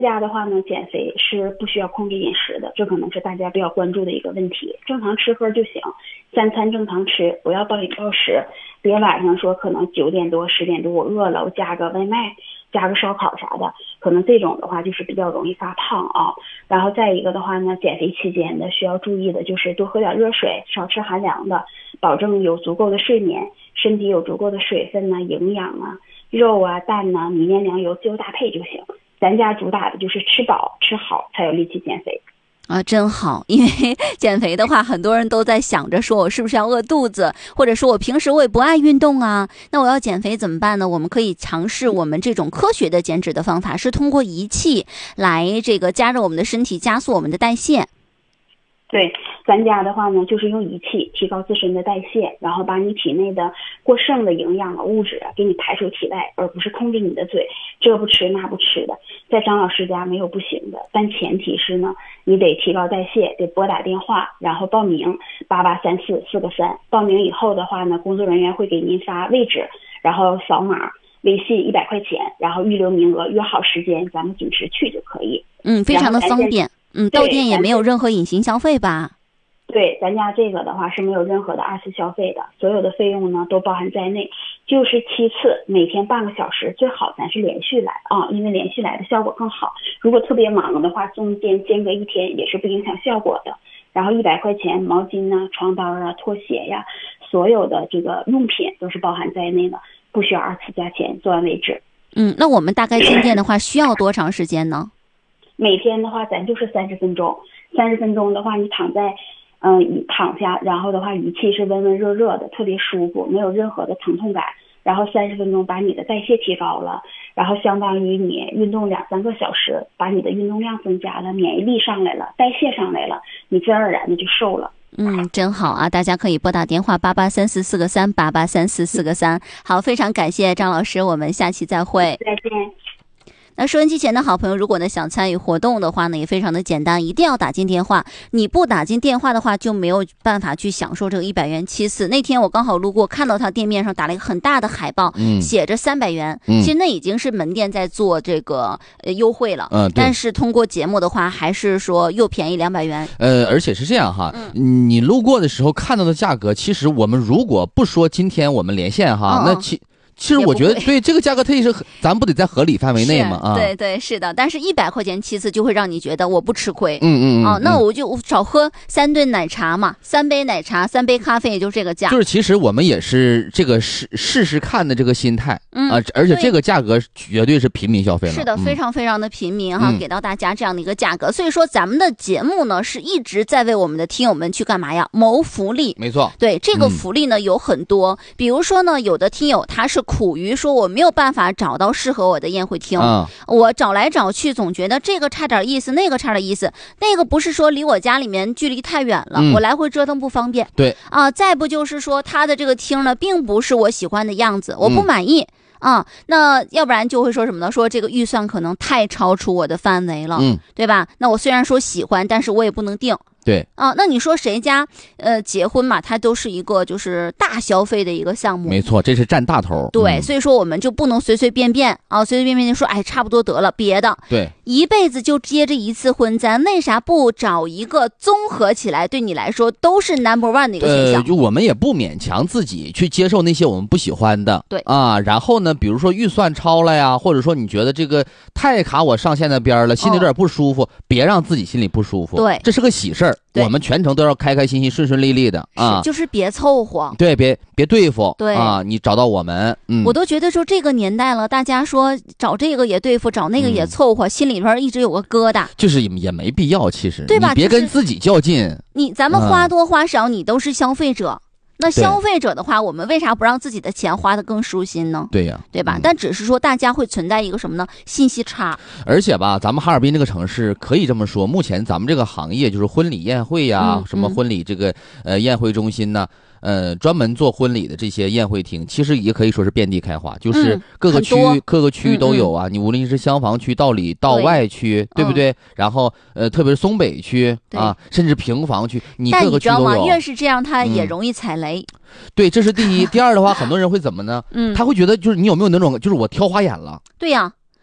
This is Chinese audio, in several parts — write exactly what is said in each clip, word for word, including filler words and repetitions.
家的话呢，减肥是不需要控制饮食的，这可能是大家比较关注的一个问题。正常吃喝就行，三餐正常吃，不要暴饮暴食，别晚上说可能九点多十点多我饿了，我加个外卖，加个烧烤啥的，可能这种的话就是比较容易发胖啊。然后再一个的话呢，减肥期间的需要注意的就是多喝点热水，少吃寒凉的，保证有足够的睡眠，身体有足够的水分啊、营养啊，肉啊、蛋啊、米面粮油自由搭配就行。咱家主打的就是吃饱吃好才有力气减肥啊，真好！因为减肥的话，很多人都在想着说，我是不是要饿肚子，或者说我平时我也不爱运动啊，那我要减肥怎么办呢？我们可以尝试我们这种科学的减脂的方法，是通过仪器来这个加热我们的身体，加速我们的代谢。 对，咱家的话呢，就是用仪器提高自身的代谢，然后把你体内的过剩的营养啊物质啊给你排出体外，而不是控制你的嘴，这不吃那不吃的。在张老师家没有不行的，但前提是呢，你得提高代谢，得拨打电话，然后报名八八三四四个三。报名以后的话呢，工作人员会给您发位置，然后扫码微信一百块钱，然后预留名额，约好时间，咱们准时去就可以。 嗯，非常的方便。嗯，到店也没有任何隐形消费吧？ 对，咱家这个的话是没有任何的二次消费的，所有的费用呢都包含在内。就是七次，每天半个小时，最好咱是连续来啊，因为连续来的效果更好。如果特别忙的话，中间间隔一天也是不影响效果的。然后一百块钱，毛巾呐、床单啊、拖鞋呀，所有的这个用品都是包含在内的，不需要二次加钱，做完为止。 嗯，那我们大概进店的话需要多长时间呢？ 每天的话，咱就是三十分钟。三十分钟的话，你躺在，嗯、呃，躺下，然后的话，仪器是温温热热的，特别舒服，没有任何的疼痛感。然后三十分钟把你的代谢提高了，然后相当于你运动两三个小时，把你的运动量增加了，免疫力上来了，代谢上来了，你自然而然的就瘦了。 嗯，真好啊！大家可以拨打电话八八三四四个三八八三四四个三。好，非常感谢张老师，我们下期再会。 再见。 那收音机前的好朋友，如果呢想参与活动的话呢，也非常的简单，一定要打进电话。你不打进电话的话，就没有办法去享受这个一百元七次。那天我刚好路过，看到他店面上打了一个很大的海报，嗯、写着三百元、嗯。其实那已经是门店在做这个呃优惠了，嗯，但是通过节目的话，还是说又便宜两百元。 呃，而且是这样哈、嗯，你路过的时候看到的价格，其实我们如果不说今天我们连线哈，嗯、那其。其实我觉得，对这个价格，它也是咱不得在合理范围内嘛啊？ 对对是的，但是一百块钱七次就会让你觉得我不吃亏。 嗯嗯哦、啊，那我就少喝三顿奶茶嘛，三杯奶茶，三杯咖啡，也就这个价。 就是其实我们也是这个试试试看的这个心态，嗯啊，而且这个价格绝对是平民消费了。 是的， 嗯、 非常非常的平民哈、嗯，给到大家这样的一个价格。所以说咱们的节目呢，是一直在为我们的听友们去干嘛呀？谋福利。 没错， 对这个福利呢、嗯、有很多，比如说呢，有的听友他是苦于说我没有办法找到适合我的宴会厅、嗯，我找来找去总觉得这个差点意思，那个差点意思，那个不是说离我家里面距离太远了、嗯，我来回折腾不方便。 对啊，再不就是说他的这个厅呢，并不是我喜欢的样子，我不满意。嗯啊，那要不然就会说什么呢？说这个预算可能太超出我的范围了，嗯，对吧？那我虽然说喜欢，但是我也不能定。 对啊，那你说谁家呃结婚嘛，它都是一个就是大消费的一个项目， 没错，这是占大头。 对、 嗯， 所以说我们就不能随随便便啊，随随便便就说哎差不多得了，别的。 对， 一辈子就接这一次婚，咱为啥不找一个综合起来对你来说都是 number one 的一个选项？ 呃，就我们也不勉强自己去接受那些我们不喜欢的。 对啊，然后呢，比如说预算超了呀，或者说你觉得这个太卡我上线那边了，心里有点不舒服、哦，别让自己心里不舒服。 对， 这是个喜事儿，我们全程都要开开心心、顺顺利利的啊， 就是别凑合， 对，别别对付， 对啊，你找到我们，嗯， 我都觉得说这个年代了，大家说找这个也对付，找那个也凑合，嗯、心里边一直有个疙瘩， 就是也没必要，其实对吧？ 你别跟自己较劲，就是、 你咱们花多花少，嗯、你都是消费者。那消费者的话，我们为啥不让自己的钱花得更舒心呢？ 对呀， 对吧、 嗯？ 但只是说大家会存在一个什么呢？信息差。 而且吧，咱们哈尔滨这个城市可以这么说，目前咱们这个行业就是婚礼宴会呀， 嗯、 什么婚礼这个呃宴会中心呢，呃，专门做婚礼的这些宴会厅，其实也可以说是遍地开花，就是各个区、 嗯、 各个区都有啊。嗯嗯你无论是厢房区、道里、道外区， 对, 对不对、嗯？然后呃，特别是松北区啊，甚至平房区，你各个区都有。 但你知道吗？越是这样，它也容易踩雷。 嗯对，这是第一。第二的话，很多人会怎么呢？嗯，他会觉得就是你有没有那种，就是我挑花眼了。 对呀、啊，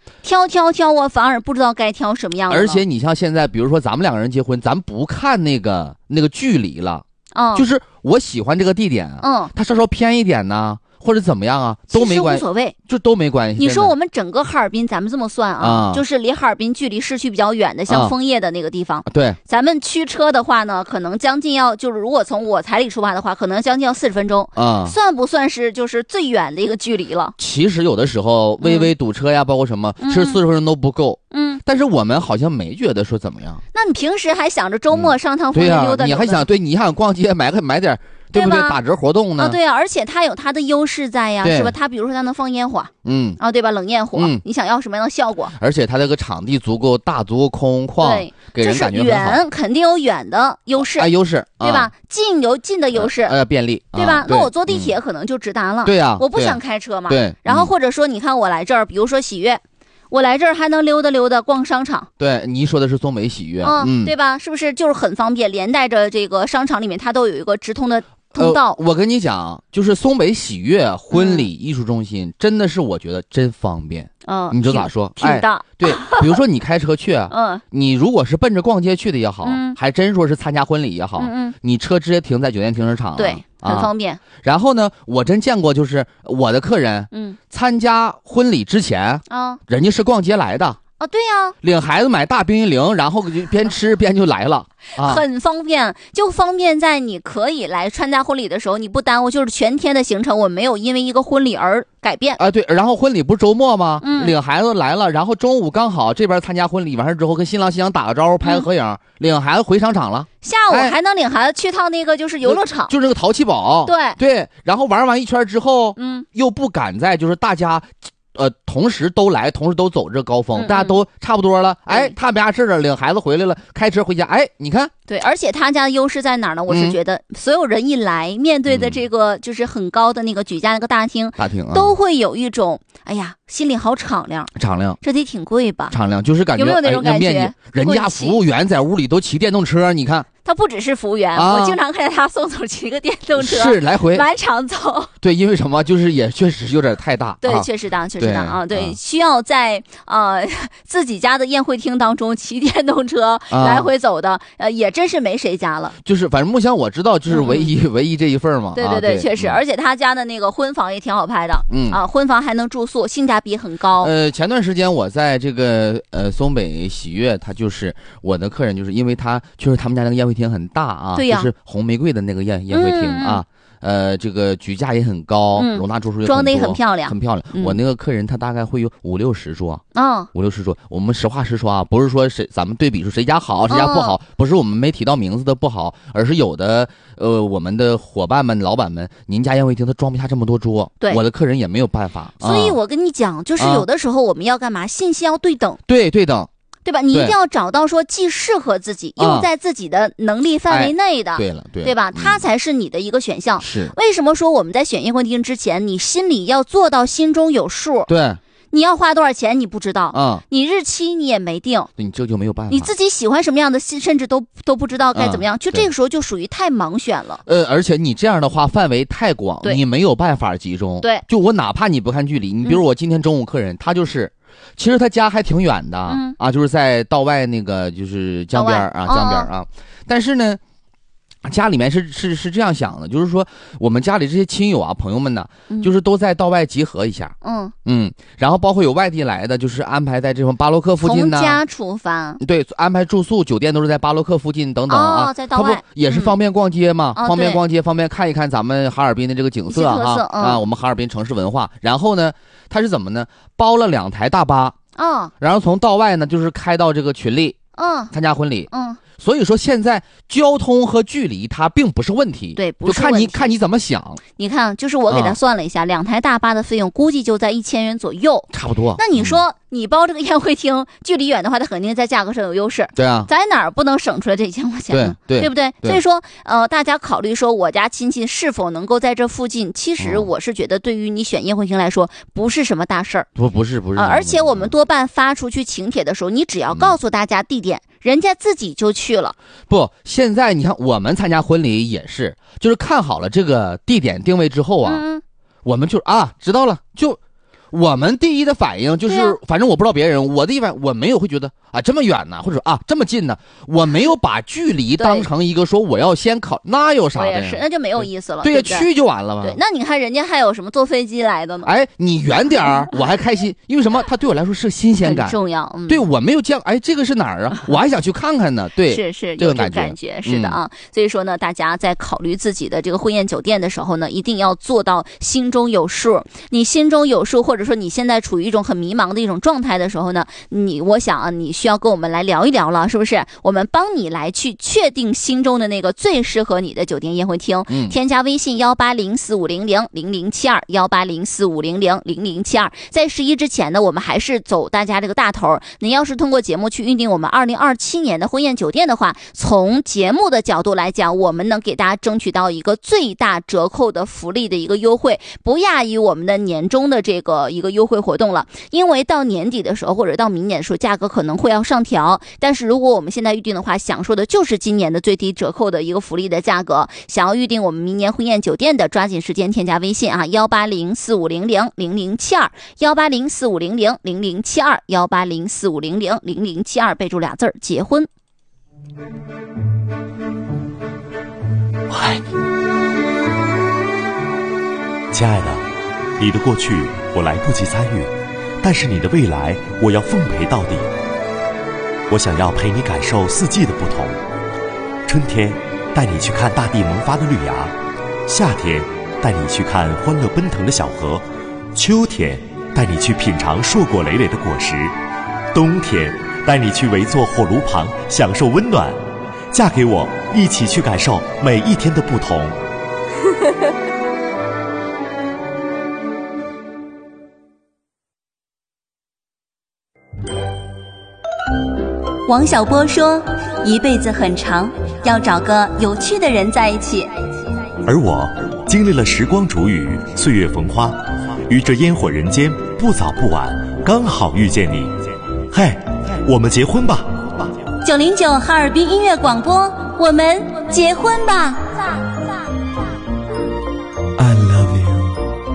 挑挑挑，我反而不知道该挑什么样的。 而且你像现在，比如说咱们两个人结婚，咱不看那个那个距离了， 嗯， 就是我喜欢这个地点， 嗯， 它稍稍偏一点呢，或者怎么样啊，都没关系， 无所谓， 就都没关系。 你说我们整个哈尔滨，咱们这么算啊， 啊就是离哈尔滨距离市区比较远的，像啊枫叶的那个地方， 对， 咱们驱车的话呢，可能将近要，就是如果从我彩礼出发的话，可能将近要四十分钟， 啊， 算不算是就是最远的一个距离了？ 其实有的时候微微堵车呀，包括什么，其实四十分钟都不够。 嗯， 但是我们好像没觉得说怎么样。 那你平时还想着周末上趟枫叶溜达溜达， 你还想对你还想逛街买个买点。对不对？打折活动呢？ 啊，对啊，而且它有它的优势在呀，是吧？它比如说它能放烟花， 嗯， 啊，对吧？冷焰火，嗯、你想要什么样的效果？ 而且它这个场地足够大，足够空旷， 对， 给人感觉很好。 远肯定有远的优势， 啊，优势， 对吧？ 啊、 近有近的优势， 呃，便利， 对吧？ 啊、 那我坐地铁可能就直达了， 对呀、啊， 我不想开车嘛， 对。 然后或者说，你看我来这儿，比如说喜悦。我来这儿还能溜达溜达逛商场， 对，你说的是松北喜悦， 嗯，对吧？是不是就是很方便？连带着这个商场里面它都有一个直通的通道。 呃、我跟你讲，就是松北喜悦婚礼艺术中心，嗯、真的是我觉得真方便。 嗯， 你知道咋说？ 挺大、 哎。对，比如说你开车去， 嗯， 你如果是奔着逛街去的也好， 嗯、 还真说是参加婚礼也好， 嗯嗯， 你车直接停在酒店停车场了， 对，很方便、 啊。然后呢，我真见过，就是我的客人， 嗯， 参加婚礼之前， 啊， 人家是逛街来的。 啊，对呀、啊， 领孩子买大冰激凌，然后边吃边就来了，啊， 很方便，就方便在你可以来参加婚礼的时候，你不耽误，就是全天的行程，我没有因为一个婚礼而改变啊。对，然后婚礼不是周末吗？ 嗯， 领孩子来了，然后中午刚好这边参加婚礼完事之后，跟新郎新娘打个招呼，拍个合影，嗯、领孩子回商场了。 下午还能领孩子去趟那个就是游乐场， 哎、就是那个淘气堡。 对对，然后玩完一圈之后， 嗯， 又不赶在就是大家。呃，同时都来，同时都走这高峰， 嗯嗯大家都差不多了。哎，他没啥事了，领孩子回来了，开车回家。哎，你看， 对，而且他家的优势在哪儿呢？我是觉得，所有人一来，嗯、面对的这个就是很高的那个举家那个大厅， 大厅、啊、 都会有一种，哎呀，心里好敞亮， 敞亮， 这得挺贵吧？ 敞亮就是感觉有没有那种感觉？ 哎、人家服务员在屋里都骑电动车，你看。 他不只是服务员，啊、我经常看见他送走骑个电动车， 是来回满场走。 对，因为什么？就是也确实有点太大。 对， 啊、 确实大，确实大啊！对， 啊需要在呃自己家的宴会厅当中骑电动车来回走的，啊、呃，也真是没谁家了。 就是反正目前我知道，就是唯一、嗯、唯一这一份嘛。 对对对， 啊、 确实， 嗯、 而且他家的那个婚房也挺好拍的。 嗯啊，婚房还能住宿，性价比很高。 呃，前段时间我在这个呃松北喜悦，他就是我的客人，就是因为他确实他们家那个宴会厅很大啊。 对呀、 啊，就是红玫瑰的那个宴宴会厅、 嗯、 啊，呃，这个举架也很高， 嗯、 容纳桌数也很多， 装的也很漂亮， 很漂亮。 嗯、 我那个客人他大概会有五六十桌， 嗯， 五六十桌。我们实话实说啊，不是说谁咱们对比说谁家好谁家不好， 嗯、 不是我们没提到名字的不好，而是有的呃我们的伙伴们、老板们，您家宴会厅他装不下这么多桌， 对， 我的客人也没有办法。 所以我跟你讲，就是有的时候我们要干嘛？信息要对等， 对对等。 对吧？你一定要找到说既适合自己又在自己的能力范围内的， 哎、对了，对， 对吧？它才是你的一个选项。 是为什么说我们在选宴会厅之前，你心里要做到心中有数？ 对， 你要花多少钱你不知道， 嗯， 你日期你也没定， 你这就没有办法。 你自己喜欢什么样的戏，甚至都都不知道该怎么样， 嗯、 就这个时候就属于太盲选了。 呃，而且你这样的话范围太广，你没有办法集中。 对， 就我哪怕你不看距离，你比如我今天中午客人，嗯、他就是。其实他家还挺远的、 嗯、 啊，就是在道外那个就是江边啊，江边啊。但是呢，家里面是是是这样想的，就是说我们家里这些亲友啊、朋友们呢， 嗯、 就是都在道外集合一下。 嗯嗯，然后包括有外地来的，就是安排在这种巴洛克附近呢。 从家出发。 对，安排住宿酒店都是在巴洛克附近等等啊。 哦，在道外。 他不也是方便逛街吗？ 嗯、 方便逛街，方便看一看咱们哈尔滨的这个景色啊、 嗯、 啊，我们哈尔滨城市文化。然后呢，他是怎么呢？包了两台大巴。 嗯， 然后从道外呢，就是开到这个群力， 嗯， 参加婚礼， 嗯， 所以说现在交通和距离它并不是问题， 对，不是问题， 就看你看你怎么想。 你看，就是我给他算了一下，嗯、两台大巴的费用估计就在一千元左右， 差不多。 那你说、嗯、你包这个宴会厅，距离远的话，它肯定在价格上有优势。 对啊， 在哪儿不能省出来这一千块钱呢？ 对对， 对不对？ 对所以说，呃，大家考虑说我家亲戚是否能够在这附近，其实我是觉得，对于你选宴会厅来说，不是什么大事儿。 不，不是，不是、 呃。而且我们多半发出去请帖的时候，你只要告诉大家地点，嗯、人家自己就去了。 不，现在你看我们参加婚礼也是，就是看好了这个地点定位之后啊， 嗯、 我们就啊知道了就。 我们第一的反应就是，啊、反正我不知道别人，我的一反我没有会觉得啊这么远呢，或者啊这么近呢，我没有把距离当成一个说我要先考，那有啥的呀？ 我也是，那就没有意思了。 对呀， 对去就完了嘛。 对，那你看人家还有什么坐飞机来的呢？ 哎，你远点儿，我还开心，因为什么？它对我来说是新鲜感， 很重要。嗯、 对我没有见，哎，这个是哪儿啊？我还想去看看呢。对， 是是这个感觉，感觉是的啊。嗯、所以说呢，大家在考虑自己的这个婚宴酒店的时候呢，一定要做到心中有数。你心中有数，或者说你现在处于一种很迷茫的一种状态的时候呢，你我想啊，你需要跟我们来聊一聊了，是不是？我们帮你来去确定心中的那个最适合你的酒店宴会厅。嗯，添加微信幺八零四五零零零零七二幺八零四五零零零零七二。在十一之前呢，我们还是走大家这个大头。您要是通过节目去预定我们二零二七年的婚宴酒店的话，从节目的角度来讲，我们能给大家争取到一个最大折扣的福利的一个优惠，不亚于我们的年终的这个一个优惠活动了。因为到年底的时候或者到明年的时候，价格可能会要上调，但是如果我们现在预定的话，享受的就是今年的最低折扣的一个福利的价格。想要预定我们明年婚宴酒店的，抓紧时间添加微信啊，幺八零四五零零零零七二幺八零四五零零零零七二幺八零四五零零零零七二，备注俩字儿结婚。 我爱你，亲爱的，你的过去我来不及参与，但是你的未来我要奉陪到底。我想要陪你感受四季的不同，春天带你去看大地萌发的绿芽，夏天带你去看欢乐奔腾的小河，秋天带你去品尝硕果累累的果实，冬天带你去围坐火炉旁享受温暖。嫁给我，一起去感受每一天的不同。 王小波说，一辈子很长，要找个有趣的人在一起。 而我经历了时光煮雨，岁月逢花，于这烟火人间，不早不晚，刚好遇见你。嘿，我们结婚吧。 九零九哈尔滨音乐广播，我们结婚吧。 I love you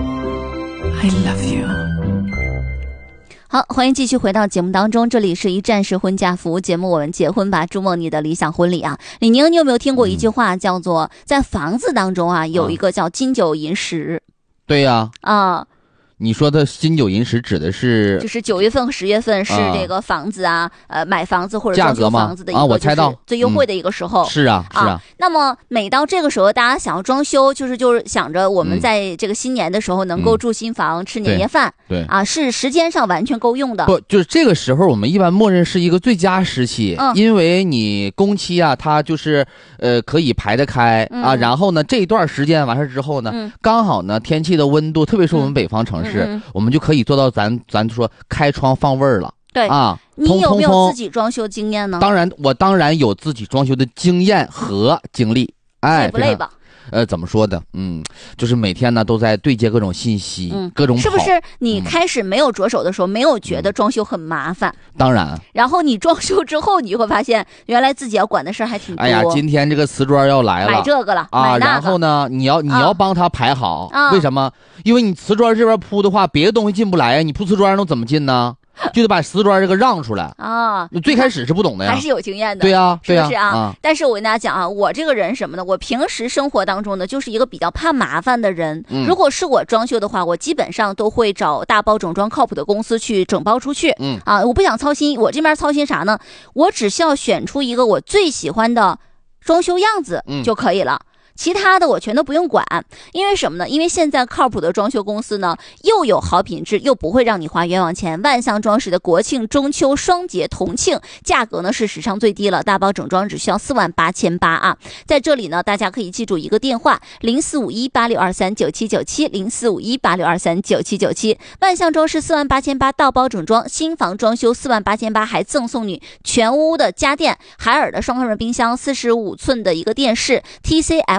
I love you。 好，欢迎继续回到节目当中，这里是一站式婚嫁服务节目，我们结婚吧，筑梦你的理想婚礼啊。李宁，你有没有听过一句话，叫做在房子当中啊，有一个叫金九银十？ 对呀。 啊。 你说的金九银十指的是， 就是九月份和十月份是这个房子啊，啊呃，买房子或者装修房子的一个啊，我猜到最优惠的一个时候。 嗯、是啊，是啊。 啊那么每到这个时候，大家想要装修，就是就是想着我们在这个新年的时候能够住新房、嗯、吃年夜饭， 对, 对啊，是时间上完全够用的。 不，就是这个时候我们一般默认是一个最佳时期，嗯、因为你工期啊，它就是呃可以排得开、嗯、啊，然后呢这一段时间完事之后呢，嗯、刚好呢天气的温度，特别是我们北方城市，嗯嗯、我们就可以做到咱咱说开窗放味儿了。 对啊， 你有没有自己装修经验呢？ 当然，我当然有自己装修的经验和经历。哎， 累不累吧？ 呃，怎么说的？嗯，就是每天呢都在对接各种信息，嗯，各种跑。 是不是你开始没有着手的时候，嗯、没有觉得装修很麻烦？ 当然。 然后你装修之后，你就会发现原来自己要管的事儿还挺多。 哎呀，今天这个瓷砖要来了， 买这个了啊， 买那个然后呢，你要你要帮他排好， 啊、 为什么？因为你瓷砖这边铺的话，别的东西进不来呀，你铺瓷砖能怎么进呢？就得把瓷砖这个让出来啊！ 最开始是不懂的呀， 还是有经验的。 对呀， 是不是啊？ 啊但是我跟大家讲啊，我这个人什么呢？我平时生活当中呢，就是一个比较怕麻烦的人。嗯、如果是我装修的话，我基本上都会找大包整装靠谱的公司去整包出去。嗯啊，我不想操心，我这边操心啥呢？我只需要选出一个我最喜欢的装修样子就可以了。嗯其他的我全都不用管，因为什么呢？因为现在靠谱的装修公司呢，又有好品质，又不会让你花冤枉钱。万象装饰的国庆、中秋、双节、同庆，价格呢是史上最低了，大包整装只需要四万八千八啊！在这里呢，大家可以记住一个电话：零四五一八六二三九七九七，零四五一八六二三九七九七。万象装饰四万八千八到包整装，新房装修四万八千八，还赠送你全屋的家电，海尔的双开门冰箱，四十五寸的一个电视 ，T C L。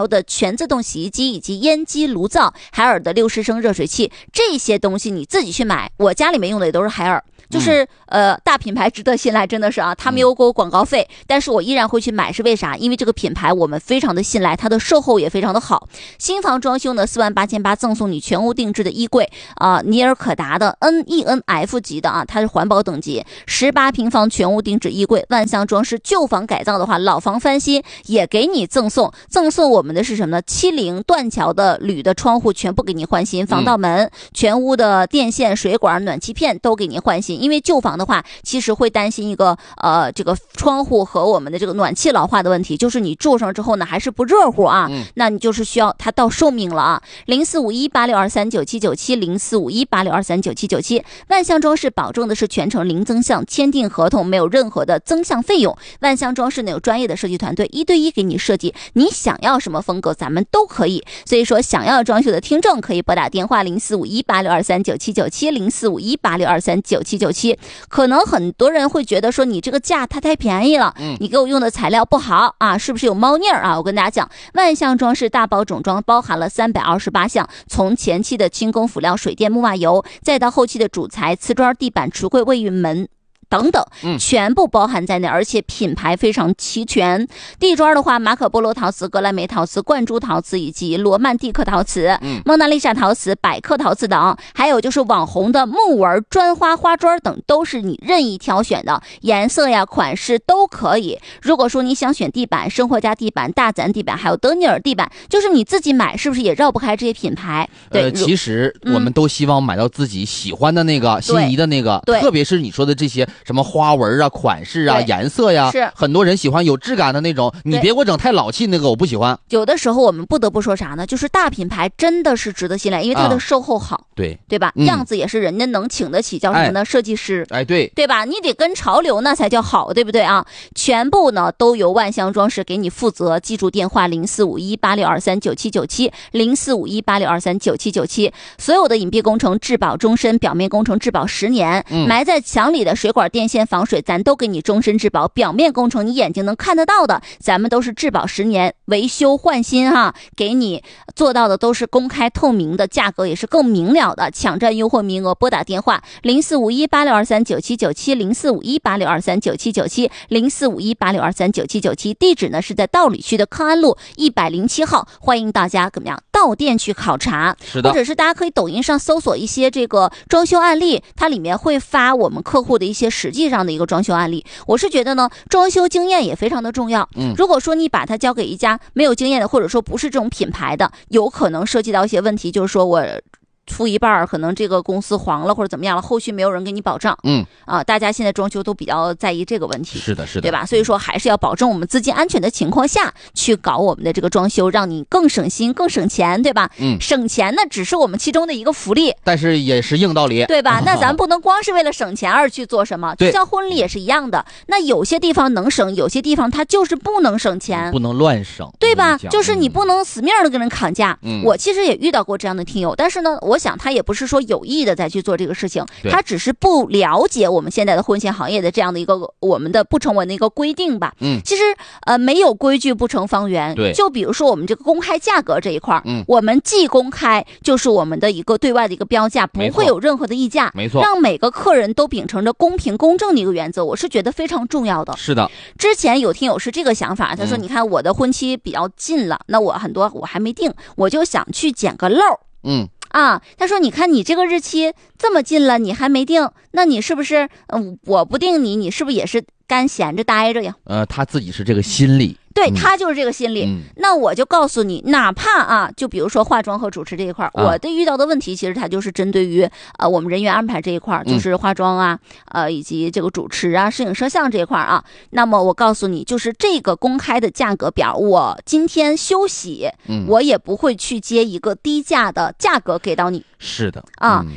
标的全自动洗衣机以及烟机炉灶，海尔的六十升热水器，这些东西你自己去买。我家里面用的也都是海尔。就是、嗯、呃，大品牌值得信赖，真的是啊，他没有给我广告费、嗯，但是我依然会去买，是为啥？因为这个品牌我们非常的信赖，它的售后也非常的好。新房装修呢，四万八千八赠送你全屋定制的衣柜啊、呃，尼尔可达的 N E N F 级的啊，它是环保等级，十八平方全屋定制衣柜，万象装饰。旧房改造的话，老房翻新也给你赠送，赠送我们的是什么呢？七零断桥的铝的窗户全部给你换新，防盗门、嗯、全屋的电线、水管、暖气片都给你换新。因为旧房的话，其实会担心一个呃，这个窗户和我们的这个暖气老化的问题，就是你住上之后呢，还是不热乎啊、嗯，那你就是需要它到寿命了啊。零四五一八六二三九七九七零四五一八六二三九七九七，万象装饰保证的是全程零增项，签订合同没有任何的增项费用。万象装饰呢有专业的设计团队，一对一给你设计，你想要什么风格咱们都可以。所以说，想要装修的听众可以拨打电话零四五一八六二三九七九七零四五一八六二三九七九七。可能很多人会觉得说你这个价它太便宜了，嗯，你给我用的材料不好啊，是不是有猫腻儿啊？我跟大家讲，万象装饰大包整装包含了三百二十八项，从前期的轻工辅料、水电、木瓦油，再到后期的主材、瓷砖、地板、橱柜、卫浴门等等，全部包含在内，而且品牌非常齐全。地砖的话，马可波罗陶瓷、格莱美陶瓷、冠珠陶瓷以及罗曼蒂克陶瓷、嗯、蒙娜丽莎陶瓷、百克陶瓷等，还有就是网红的木纹、砖花、花砖等，都是你任意挑选的，颜色呀、款式都可以。如果说你想选地板，生活家地板、大自然地板，还有德尼尔地板，就是你自己买，是不是也绕不开这些品牌？对， 呃，其实我们都希望买到自己喜欢的那个、嗯、心仪的那个，特别是你说的这些什么花纹啊、款式啊、颜色呀，是很多人喜欢有质感的那种，你别给我整太老气那个，我不喜欢。 有的时候我们不得不说啥呢？就是大品牌真的是值得信赖，因为它的售后好，啊、 对对吧、嗯？样子也是人家能请得起，叫什么呢？哎、设计师， 哎，对对吧？你得跟潮流那才叫好，对不对啊？全部呢都由万象装饰给你负责，记住电话零四五一八六二三九七九七零四五一八六二三九七九七，所有的隐蔽工程质保终身，表面工程质保十年，嗯、埋在墙里的水管、电线、防水，咱都给你终身质保。表面工程你眼睛能看得到的，咱们都是质保十年，维修换新哈，给你做到的都是公开透明的，价格也是更明了的。抢占优惠名额，拨打电话零四五一八六二三九七九七零四五一八六二三九七九七零四五一八六二三九七九七，地址呢是在道里区的康安路一百零七号，欢迎大家怎么样到店去考察。 是的， 或者是大家可以抖音上搜索一些这个装修案例，它里面会发我们客户的一些实际上的一个装修案例。我是觉得呢，装修经验也非常的重要。嗯，如果说你把它交给一家没有经验的，或者说不是这种品牌的，有可能涉及到一些问题，就是说我出一半可能这个公司黄了或者怎么样了，后续没有人给你保障。嗯啊，大家现在装修都比较在意这个问题。 是的，是的， 对吧？所以说还是要保证我们资金安全的情况下去搞我们的这个装修，让你更省心、更省钱，对吧？嗯，省钱呢只是我们其中的一个福利， 但是也是硬道理， 对吧？那咱不能光是为了省钱而去做什么，就像婚礼也是一样的。那有些地方能省，有些地方它就是不能省钱， 不能乱省， 对吧？就是你不能死命的跟人砍价。嗯，我其实也遇到过这样的听友，但是呢，我想他也不是说有意的再去做这个事情，他只是不了解我们现在的婚庆行业的这样的一个我们的不成文的一个规定吧。嗯，其实呃没有规矩不成方圆。 对， 就比如说我们这个公开价格这一块，嗯，我们既公开就是我们的一个对外的一个标价，不会有任何的溢价， 没错， 让每个客人都秉承着公平公正的一个原则，我是觉得非常重要的。 是的， 之前有听友是这个想法，他说、嗯、你看我的婚期比较近了，那我很多我还没定，我就想去捡个漏。嗯。啊，他说你看你这个日期这么近了，你还没定，那你是不是嗯我不定你，你是不是也是干闲着待着呀？呃， 他自己是这个心理。 对，他就是这个心理、嗯、那我就告诉你，哪怕啊就比如说化妆和主持这一块、啊、我的遇到的问题其实它就是针对于呃我们人员安排这一块，就是化妆啊、嗯、呃以及这个主持啊摄影摄像这一块啊。那么我告诉你，就是这个公开的价格表，我今天休息、嗯、我也不会去接一个低价的价格给到你。 是的啊、嗯，但凡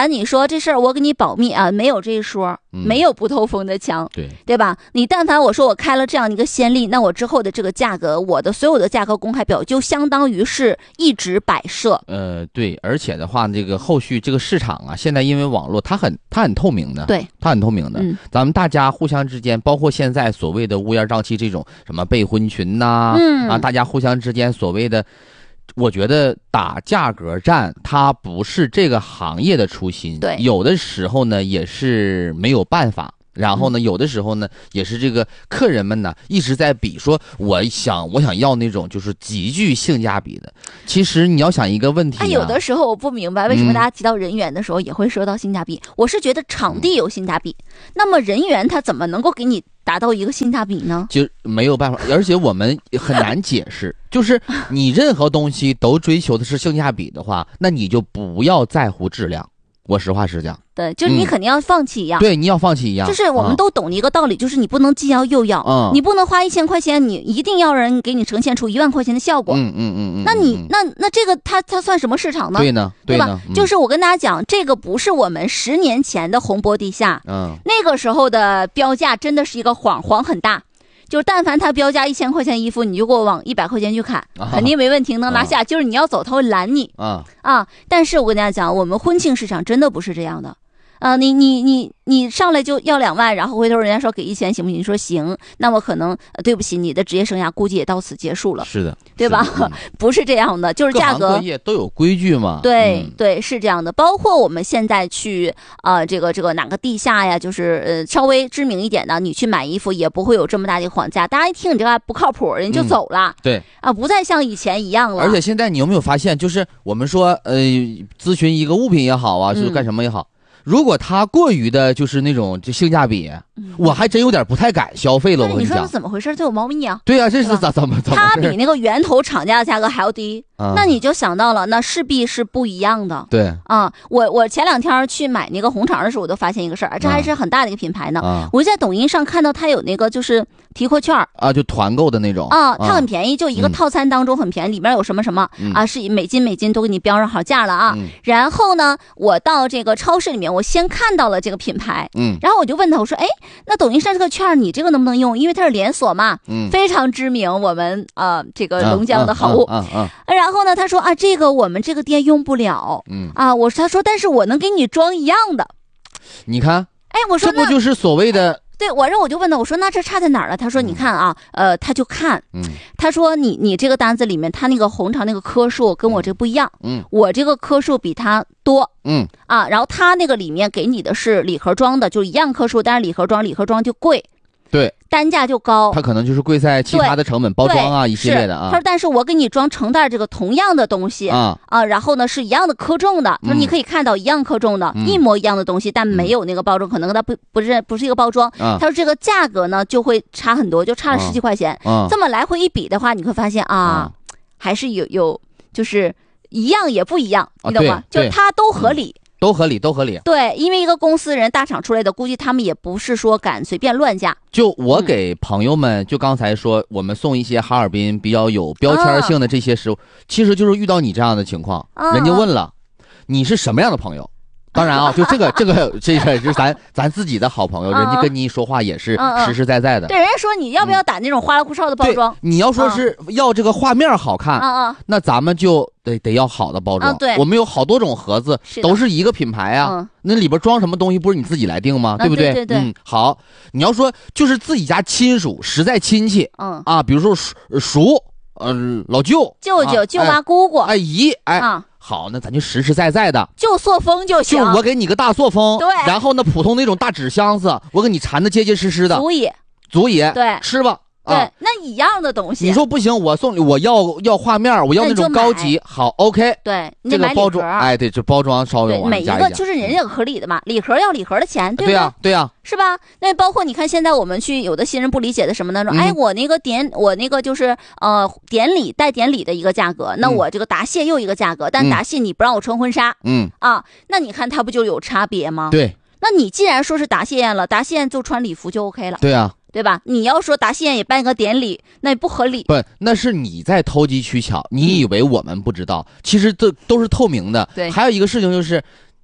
凡你说这事儿我给你保密啊，没有这一说， 嗯、 没有不透风的墙， 对对吧？你但凡我说我开了这样的一个先例，那我之后的这个价格，我的所有的价格公开表就相当于是一直摆设。 呃，对，而且的话，这个后续这个市场啊，现在因为网络它很它很透明的， 对， 它很透明的。嗯，咱们大家互相之间，包括现在所谓的乌烟瘴气这种什么备婚群呐、啊，嗯啊，大家互相之间所谓的。我觉得打价格战，它不是这个行业的初心。 对， 有的时候呢也是没有办法，然后呢，有的时候呢也是这个客人们呢一直在比，说我想我想要那种就是极具性价比的。其实你要想一个问题、啊， 哎，有的时候我不明白为什么大家提到人员的时候也会说到性价比。嗯、我是觉得场地有性价比，嗯、那么人员他怎么能够给你达到一个性价比呢？ 就没有办法，而且我们很难解释。就是你任何东西都追求的是性价比的话，那你就不要在乎质量。我实话实讲， 对，就是你肯定要放弃一样、 嗯，对，你要放弃一样。 就是我们都懂一个道理，嗯、就是你不能既要又要，嗯，你不能花一千块钱，你一定要人给你呈现出一万块钱的效果， 嗯嗯嗯嗯。 那你那那这个它它算什么市场呢？ 对呢， 对吧？ 对嗯、就是我跟大家讲，这个不是我们十年前的红波地下，嗯，那个时候的标价真的是一个谎，谎很大。就是但凡他标价一千块钱衣服，你就给我往一百块钱去砍，啊、肯定没问题，能拿下。啊、就是你要走，他会拦你啊啊！但是我跟大家讲，我们婚庆市场真的不是这样的。啊，你你你你上来就要两万，然后回头人家说给一千行不行？你说行，那么可能、呃、对不起，你的职业生涯估计也到此结束了。 是的， 对吧？嗯、不是这样的，就是价格。 各行各业都有规矩嘛。 对、 嗯、 对，是这样的。包括我们现在去啊、呃，这个这个哪个地下呀，就是呃稍微知名一点的，你去买衣服也不会有这么大的晃价。大家一听你这个不靠谱，人就走了。 嗯、对啊，不再像以前一样了。 而且现在你有没有发现，就是我们说呃咨询一个物品也好啊，就是干什么也好。嗯，如果它过于的就是那种就性价比，嗯、我还真有点不太敢消费了。我跟你讲， 你说怎么回事？这有猫腻啊？ 对呀、啊，这是咋怎么怎么？ 它比那个源头厂家的价格还要低，嗯、那你就想到了，那势必是不一样的。 对啊，我我前两天去买那个红肠的时候，我都发现一个事儿，这还是很大的一个品牌呢。嗯、我就在抖音上看到它有那个就是提货券啊，就团购的那种啊，它很便宜，就一个套餐当中很便宜，嗯、里面有什么什么、嗯、啊，是以美金美金都给你标上好价了啊。嗯、然后呢，我到这个超市里面，我先看到了这个品牌，嗯，然后我就问他，我说，哎，那抖音上这个券你这个能不能用？因为它是连锁嘛，嗯，非常知名，我们啊、呃、这个龙江的好物， 嗯嗯、啊啊啊、 然后呢，他说啊，这个我们这个店用不了，嗯啊，我他说，但是我能给你装一样的， 你看， 哎，我说这不就是所谓的。 对，我让我就问他，我说那这差在哪儿了？他说你看啊，嗯、呃，他就看，嗯，他说你你这个单子里面，他那个红肠那个颗数跟我这不一样，嗯，我这个颗数比他多，嗯啊，然后他那个里面给你的是礼盒装的，就一样颗数，但是礼盒装礼盒装就贵。 对， 单价就高， 它可能就是贵在其他的成本包装啊一系列的啊。 他说，但是我给你装成袋这个同样的东西啊啊，然后呢是一样的克重的，他说你可以看到一样克重的、嗯、一模一样的东西，但没有那个包装，嗯、可能它不不是不是一个包装。啊、他说这个价格呢就会差很多，就差了十几块钱。啊、这么来回一比的话，你会发现啊，啊还是有有就是一样也不一样，你懂吗？ 啊、 就是它都合理。 嗯都合理，都合理。 对，因为一个公司人大厂出来的，估计他们也不是说敢随便乱价。 就我给朋友们，嗯、就刚才说，我们送一些哈尔滨比较有标签性的这些食物，啊、其实就是遇到你这样的情况，啊、人家问了，你是什么样的朋友？当然啊，就这个这个这个是咱咱自己的好朋友，人家跟你说话也是实实在在的。 对，人家说你要不要打那种花里胡哨的包装？ 你要说是要这个画面好看， 啊那咱们就得得要好的包装。 对， 我们有好多种盒子，都是一个品牌啊，那里边装什么东西不是你自己来定吗？对不对？ 对对。 嗯，好，你要说就是自己家亲属，实在亲戚，嗯啊，比如说叔叔，呃，老舅、 舅舅、舅妈、姑姑、 阿姨，哎。好，那咱就实实在在的， 就塑封就行。 就我给你个大塑封， 对， 然后呢，普通那种大纸箱子，我给你缠的结结实实的， 足以， 足以， 对， 吃吧。 对、 啊， 那一样的东西。 你说不行，我送我要要画面，我要那种高级。好 ，OK。 对， 这个包装，哎，对，这包装稍微往每一个就是人家合理的嘛，礼盒要礼盒的钱，对不对？ 对呀、啊，对呀、啊， 是吧？那包括你看，现在我们去有的新人不理解的什么呢？说，嗯、哎，我那个典，我那个就是呃典礼带典礼的一个价格，那我这个答谢又一个价格，嗯、但答谢你不让我穿婚纱，嗯啊，那你看它不就有差别吗？ 对。 那你既然说是答谢宴了，答谢宴就穿礼服就 OK 了。 对啊。 对吧？你要说答谢宴也办个典礼，那也不合理。 不，那是你在投机取巧，你以为我们不知道，其实这都是透明的。 对， 还有一个事情就是，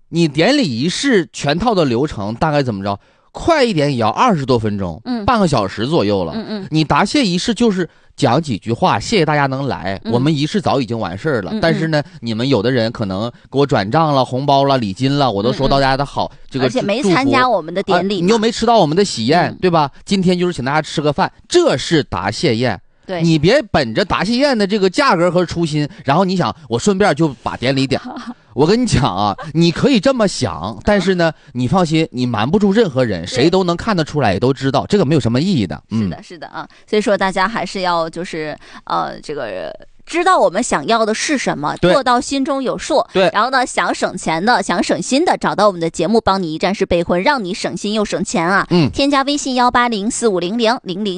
你典礼仪式全套的流程大概怎么着？快一点也要二十多分钟，嗯，半个小时左右了。嗯嗯，你答谢仪式就是讲几句话，谢谢大家能来，嗯、我们仪式早已经完事儿了。嗯嗯，但是呢，你们有的人可能给我转账了、红包了、礼金了，我都收到大家的好，嗯嗯，这个而且没参加我们的典礼、 啊，你又没吃到我们的喜宴，嗯、对吧？今天就是请大家吃个饭，这是答谢宴。 对， 你别本着答谢宴的这个价格和初心，然后你想我顺便就把典礼点。我跟你讲啊，你可以这么想，但是呢，你放心，你瞒不住任何人，谁都能看得出来，也都知道，这个没有什么意义的。 嗯、是的，是的啊，所以说大家还是要就是呃这个。知道我们想要的是什么，做到心中有数。 对， 然后呢，想省钱的，想省心的，找到我们的节目，帮你一站式备婚，让你省心又省钱啊。嗯，添加微信幺八零四五零零零零。